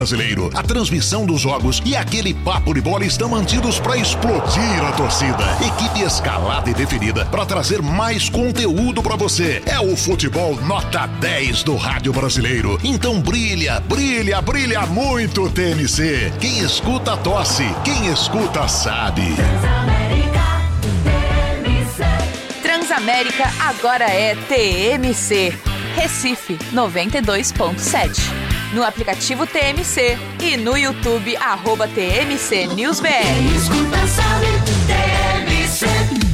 Brasileiro. A transmissão dos jogos e aquele papo de bola estão mantidos para explodir a torcida. Equipe escalada e definida para trazer mais conteúdo para você. É o futebol nota 10 do Rádio Brasileiro. Então brilha, brilha, brilha muito, TMC. Quem escuta tosse, quem escuta sabe. Transamérica agora é TMC. Recife 92.7. No aplicativo TMC e no YouTube, @TMC News BR. Quem escuta sabe, TMC.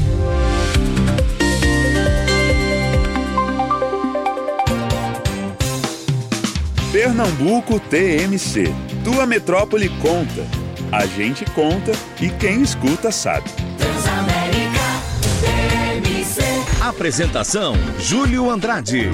Pernambuco TMC. Tua metrópole conta. A gente conta e quem escuta sabe. Transamérica TMC. Apresentação: Júlio Andrade.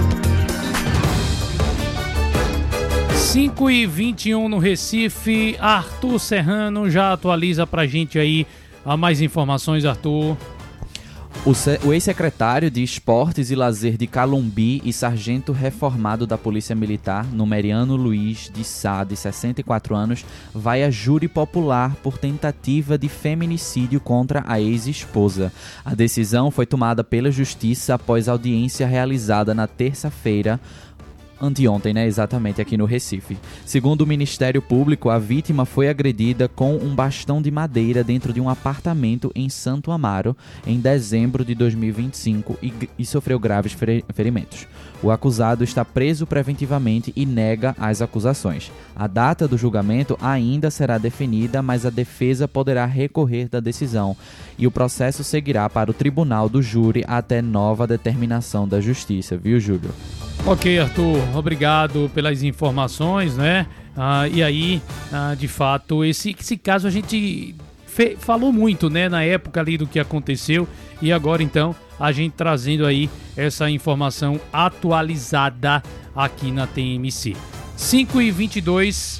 5h21 no Recife. Arthur Serrano já atualiza pra gente aí mais informações, Arthur. O ex-secretário de Esportes e Lazer de Calumbi e sargento reformado da Polícia Militar, Numeriano Luiz de Sá, de 64 anos, vai a júri popular por tentativa de feminicídio contra a ex-esposa. A decisão foi tomada pela Justiça após audiência realizada na terça-feira, anteontem, exatamente, aqui no Recife. Segundo o Ministério Público, a vítima foi agredida com um bastão de madeira dentro de um apartamento em Santo Amaro em dezembro de 2025 e sofreu graves ferimentos. O acusado está preso preventivamente e nega as acusações. A data do julgamento ainda será definida, mas a defesa poderá recorrer da decisão e o processo seguirá para o tribunal do júri até nova determinação da Justiça, viu, Júlio? Ok, Arthur, obrigado pelas informações, né? E aí, de fato, esse caso a gente falou muito, né, na época ali do que aconteceu, e agora então a gente trazendo aí essa informação atualizada aqui na TMC. 5h22.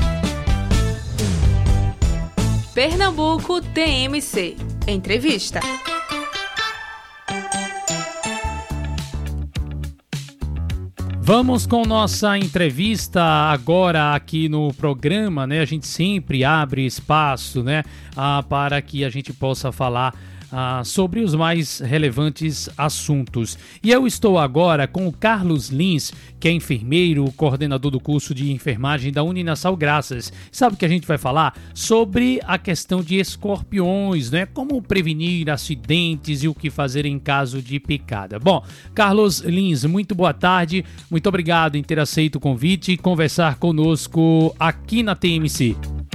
Pernambuco TMC. Entrevista. Vamos com nossa entrevista agora aqui no programa, né? A gente sempre abre espaço, né, para que a gente possa falar sobre os mais relevantes assuntos. E eu estou agora com o Carlos Lins, que é enfermeiro, coordenador do curso de enfermagem da Uninasal Graças. Sabe o que a gente vai falar? Sobre a questão de escorpiões, né? Como prevenir acidentes e o que fazer em caso de picada. Bom, Carlos Lins, muito boa tarde. Muito obrigado em ter aceito o convite e conversar conosco aqui na TMC.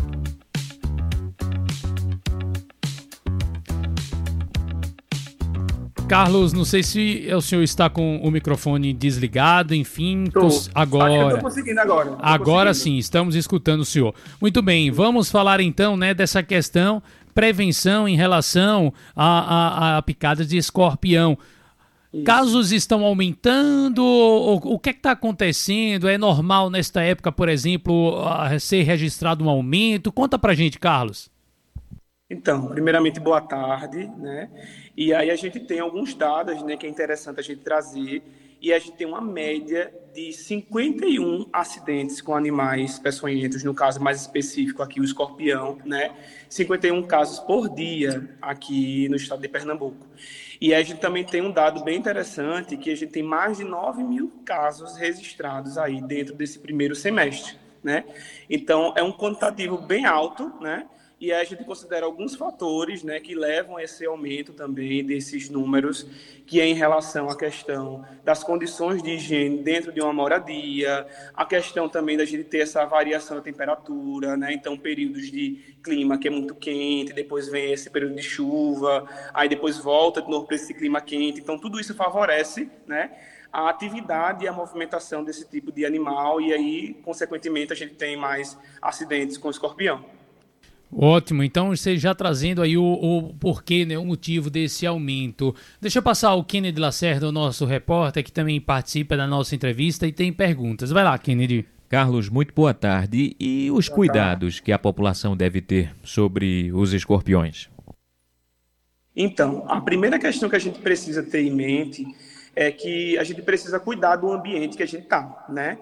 Carlos, não sei se o senhor está com o microfone desligado, enfim, agora. Acho que eu tô conseguindo agora. Agora sim, estamos escutando o senhor. Muito bem, vamos falar então, né, dessa questão, prevenção em relação a picadas de escorpião. Isso. Casos estão aumentando? O que está acontecendo? É normal nesta época, por exemplo, ser registrado um aumento? Conta pra gente, Carlos. Então, primeiramente, boa tarde, né? E aí a gente tem alguns dados, né, que é interessante a gente trazer, e a gente tem uma média de 51 acidentes com animais peçonhentos, no caso mais específico aqui o escorpião, né? 51 casos por dia aqui no estado de Pernambuco. E aí a gente também tem um dado bem interessante, que a gente tem mais de 9.000 casos registrados aí dentro desse primeiro semestre, né? Então, é um quantitativo bem alto, né? E aí a gente considera alguns fatores, né, que levam a esse aumento também desses números, que é em relação à questão das condições de higiene dentro de uma moradia, a questão também da gente ter essa variação da temperatura, né, então períodos de clima que é muito quente, depois vem esse período de chuva, aí depois volta de novo para esse clima quente, então tudo isso favorece, né, a atividade e a movimentação desse tipo de animal, e aí, consequentemente, a gente tem mais acidentes com escorpião. Ótimo, então você já trazendo aí o porquê, né, o motivo desse aumento. Deixa eu passar o Kennedy Lacerda, o nosso repórter, que também participa da nossa entrevista e tem perguntas. Vai lá, Kennedy. Carlos, muito boa tarde. E os cuidados que a população deve ter sobre os escorpiões? Então, a primeira questão que a gente precisa ter em mente é que a gente precisa cuidar do ambiente que a gente está, né?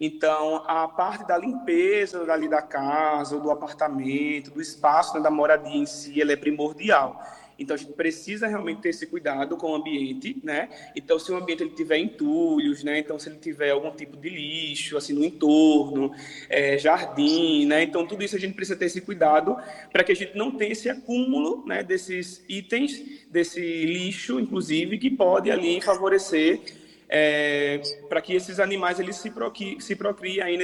Então, a parte da limpeza dali da casa, ou do apartamento, do espaço, né, da moradia em si, ela é primordial. Então, a gente precisa realmente ter esse cuidado com o ambiente, né? Então, se o ambiente ele tiver entulhos, né? Então, se ele tiver algum tipo de lixo, assim, no entorno, jardim, né? Então, tudo isso a gente precisa ter esse cuidado para que a gente não tenha esse acúmulo, né? Desses itens, desse lixo, inclusive, que pode ali favorecer para que esses animais eles se procriem aí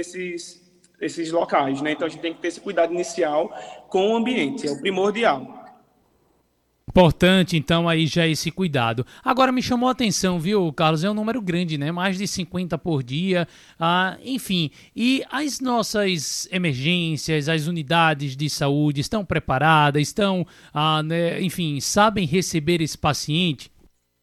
nesses locais, né? Então, a gente tem que ter esse cuidado inicial com o ambiente, é o primordial. Importante, então, aí já esse cuidado. Agora, me chamou a atenção, viu, Carlos? É um número grande, né? Mais de 50 por dia, enfim. E as nossas emergências, as unidades de saúde estão preparadas, estão, né, enfim, sabem receber esse paciente?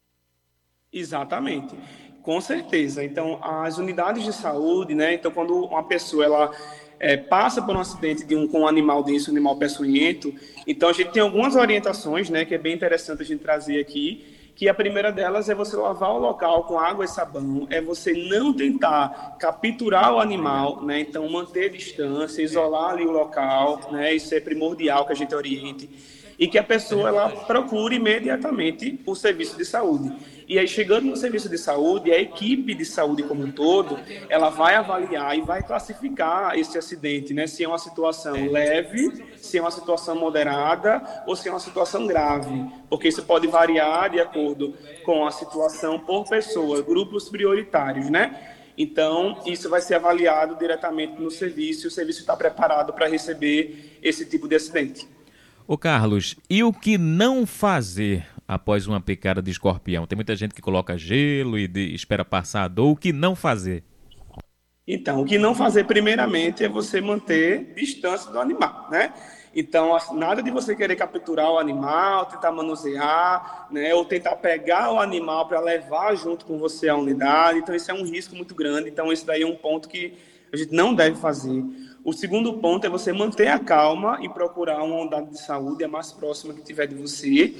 Exatamente, com certeza. Então, as unidades de saúde, né? Então, quando uma pessoa, ela passa por um acidente com um animal desse, um animal peçonhento, então a gente tem algumas orientações, né, que é bem interessante a gente trazer aqui, que a primeira delas é você lavar o local com água e sabão, é você não tentar capturar o animal, né, então manter distância, isolar ali o local, né, isso é primordial que a gente oriente, e que a pessoa ela procure imediatamente o serviço de saúde. E aí, chegando no serviço de saúde, a equipe de saúde como um todo, ela vai avaliar e vai classificar esse acidente, né? Se é uma situação leve, se é uma situação moderada ou se é uma situação grave. Porque isso pode variar de acordo com a situação por pessoa, grupos prioritários, né? Então, isso vai ser avaliado diretamente no serviço e o serviço está preparado para receber esse tipo de acidente. Ô Carlos, e o que não fazer após uma picada de escorpião? Tem muita gente que coloca gelo e espera passar a dor. O que não fazer? Então, o que não fazer primeiramente é você manter distância do animal, né? Então, nada de você querer capturar o animal, tentar manusear, né? Ou tentar pegar o animal para levar junto com você à unidade. Então, isso é um risco muito grande. Então, esse daí é um ponto que a gente não deve fazer. O segundo ponto é você manter a calma e procurar uma unidade de saúde a mais próxima que tiver de você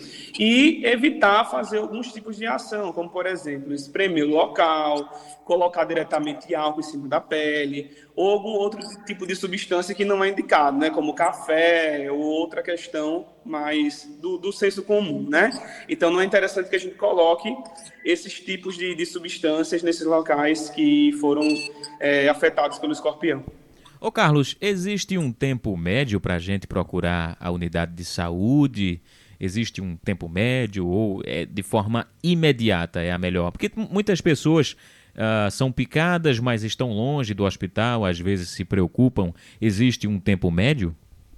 e evitar fazer alguns tipos de ação, como, por exemplo, espremer o local, colocar diretamente álcool em cima da pele ou algum outro tipo de substância que não é indicado, né, como café ou outra questão mais do senso comum, né? Então, não é interessante que a gente coloque esses tipos de substâncias nesses locais que foram afetados pelo escorpião. Ô Carlos, existe um tempo médio para a gente procurar a unidade de saúde? Existe um tempo médio ou de forma imediata é a melhor? Porque muitas pessoas são picadas, mas estão longe do hospital, às vezes se preocupam. Existe um tempo médio?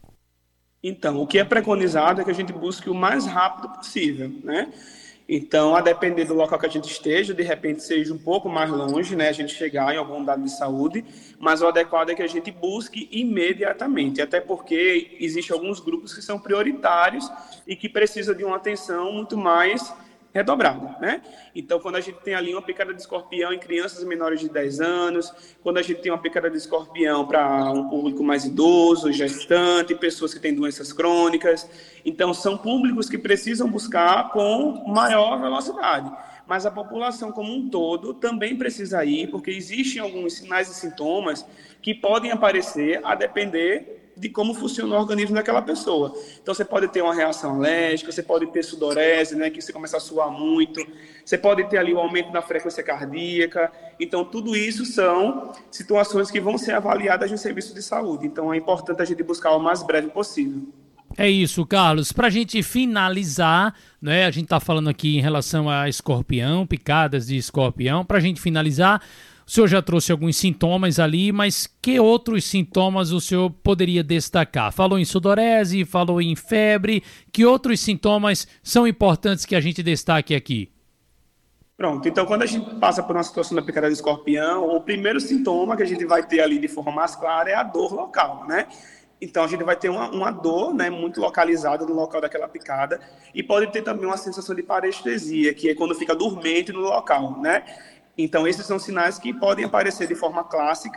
Então, o que é preconizado é que a gente busque o mais rápido possível, né? Então, a depender do local que a gente esteja, de repente seja um pouco mais longe, né, a gente chegar em alguma unidade de saúde, mas o adequado é que a gente busque imediatamente, até porque existem alguns grupos que são prioritários e que precisam de uma atenção muito mais redobrada, né? Então, quando a gente tem ali uma picada de escorpião em crianças menores de 10 anos, quando a gente tem uma picada de escorpião para um público mais idoso, gestante, pessoas que têm doenças crônicas, então são públicos que precisam buscar com maior velocidade. Mas a população como um todo também precisa ir, porque existem alguns sinais e sintomas que podem aparecer a depender de como funciona o organismo daquela pessoa. Então, você pode ter uma reação alérgica, você pode ter sudorese, né, que você começa a suar muito, você pode ter ali o aumento da frequência cardíaca. Então, tudo isso são situações que vão ser avaliadas no serviço de saúde. Então, é importante a gente buscar o mais breve possível. É isso, Carlos. Para a gente finalizar, né, a gente está falando aqui em relação a escorpião, picadas de escorpião. Para a gente finalizar, o senhor já trouxe alguns sintomas ali, mas que outros sintomas o senhor poderia destacar? Falou em sudorese, falou em febre. Que outros sintomas são importantes que a gente destaque aqui? Pronto, então quando a gente passa por uma situação da picada de escorpião, o primeiro sintoma que a gente vai ter ali de forma mais clara é a dor local, né? Então, a gente vai ter uma dor, né, muito localizada no local daquela picada e pode ter também uma sensação de parestesia, que é quando fica dormente no local, né? Então, esses são sinais que podem aparecer de forma clássica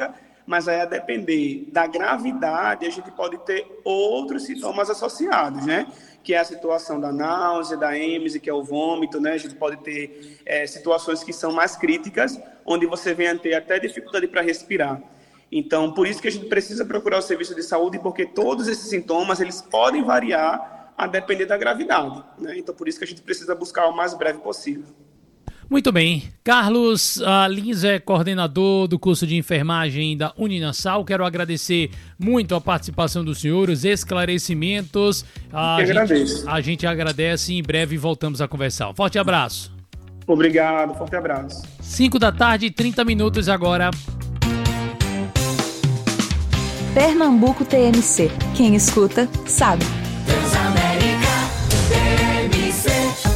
Mas aí, a depender da gravidade, a gente pode ter outros sintomas associados, né? Que é a situação da náusea, da êmese, que é o vômito, né? A gente pode ter situações que são mais críticas, onde você vem a ter até dificuldade para respirar. Então, por isso que a gente precisa procurar o serviço de saúde, porque todos esses sintomas, eles podem variar a depender da gravidade, né? Então, por isso que a gente precisa buscar o mais breve possível. Muito bem. Carlos Lins é coordenador do curso de enfermagem da Uninasal. Quero agradecer muito a participação do senhor, os esclarecimentos. A gente agradece e em breve voltamos a conversar. Um forte abraço. Obrigado, forte abraço. 5h30 agora. Pernambuco TMC. Quem escuta, sabe. Transamérica TMC.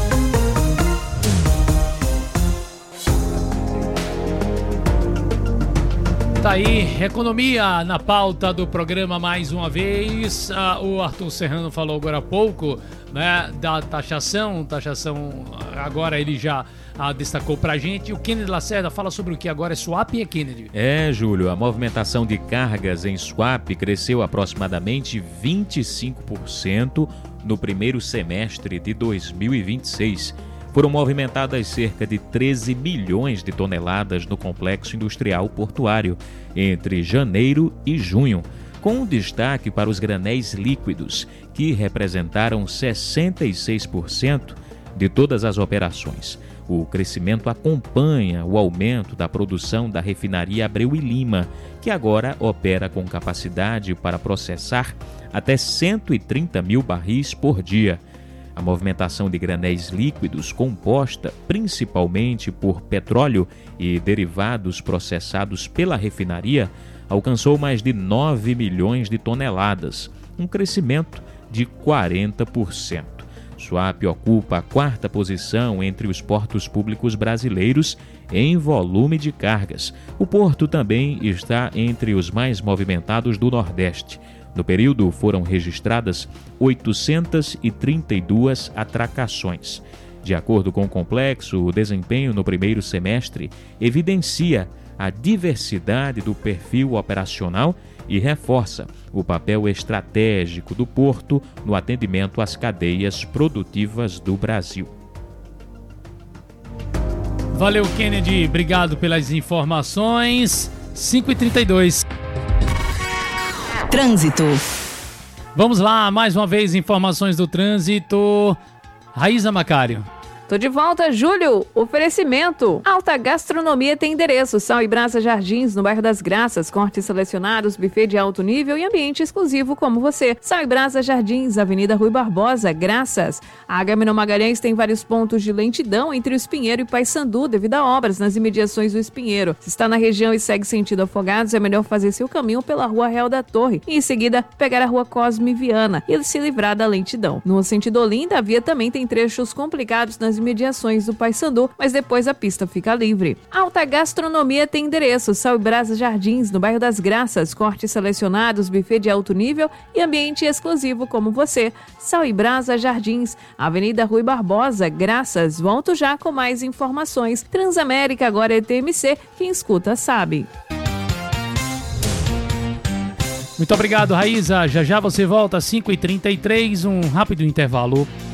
Tá aí, economia na pauta do programa mais uma vez. O Arthur Serrano falou agora há pouco, né, da taxação agora ele já destacou pra gente. O Kennedy Lacerda fala sobre o que agora é swap, Kennedy? Júlio, a movimentação de cargas em swap cresceu aproximadamente 25% no primeiro semestre de 2026. Foram movimentadas cerca de 13 milhões de toneladas no complexo industrial portuário entre janeiro e junho, com destaque para os granéis líquidos, que representaram 66% de todas as operações. O crescimento acompanha o aumento da produção da refinaria Abreu e Lima, que agora opera com capacidade para processar até 130 mil barris por dia. A movimentação de granéis líquidos, composta principalmente por petróleo e derivados processados pela refinaria, alcançou mais de 9 milhões de toneladas, um crescimento de 40%. Suape ocupa a 4ª posição entre os portos públicos brasileiros em volume de cargas. O porto também está entre os mais movimentados do Nordeste. No período, foram registradas 832 atracações. De acordo com o complexo, o desempenho no primeiro semestre evidencia a diversidade do perfil operacional e reforça o papel estratégico do porto no atendimento às cadeias produtivas do Brasil. Valeu, Kennedy. Obrigado pelas informações. 5h32. Trânsito. Vamos lá, mais uma vez, informações do trânsito. Raíza Macário. Tô de volta, Júlio. Oferecimento. Alta Gastronomia tem endereço. Sal e Brasa Jardins, no bairro das Graças. Cortes selecionados, buffet de alto nível e ambiente exclusivo como você. Sal e Brasa Jardins, Avenida Rui Barbosa, Graças. A Agamenon Magalhães tem vários pontos de lentidão entre o Espinheiro e Paissandu devido a obras nas imediações do Espinheiro. Se está na região e segue sentido Afogados, é melhor fazer seu caminho pela Rua Real da Torre e em seguida pegar a Rua Cosme Viana e se livrar da lentidão. No sentido Olinda, a via também tem trechos complicados nas imediações do Paissandu, mas depois a pista fica livre. Alta Gastronomia tem endereço. Sal e Brasa Jardins, no bairro das Graças. Cortes selecionados, buffet de alto nível e ambiente exclusivo como você. Sal e Brasa Jardins, Avenida Rui Barbosa, Graças. Volto já com mais informações. Transamérica agora é TMC. Quem escuta sabe. Muito obrigado, Raíza. Já já você volta às 5h33, um rápido intervalo.